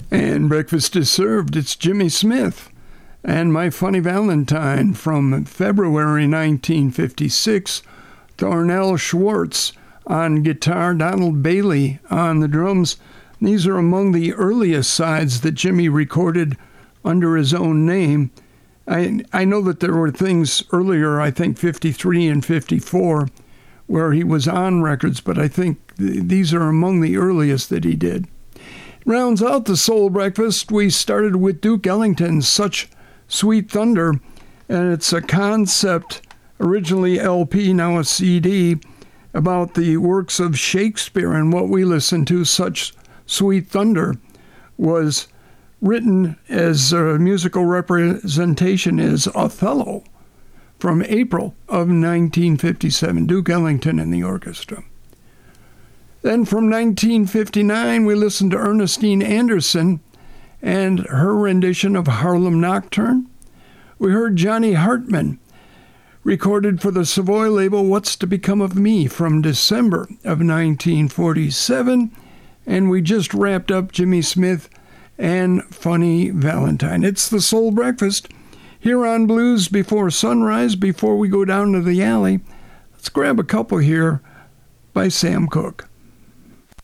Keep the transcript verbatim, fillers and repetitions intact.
And breakfast is served. It's Jimmy Smith and My Funny Valentine from February nineteen fifty-six. Thornell Schwartz on guitar, Donald Bailey on the drums. These are among the earliest sides that Jimmy recorded under his own name. I, I know that there were things earlier, I think fifty-three and fifty-four, where he was on records, but I think th- these are among the earliest that he did. Rounds out the Soul Breakfast, we started with Duke Ellington's Such Sweet Thunder, and it's a concept, originally L P, now a C D, about the works of Shakespeare. And what we listened to, Such Sweet Thunder, was written as a musical representation is Othello from April of nineteen fifty-seven, Duke Ellington and the orchestra. Then from nineteen fifty-nine, we listened to Ernestine Anderson and her rendition of Harlem Nocturne. We heard Johnny Hartman, recorded for the Savoy label, What's to Become of Me, from December of nineteen forty-seven. And we just wrapped up Jimmy Smith and Funny Valentine. It's the Soul Breakfast here on Blues Before Sunrise. Before we go down to the alley, let's grab a couple here by Sam Cooke.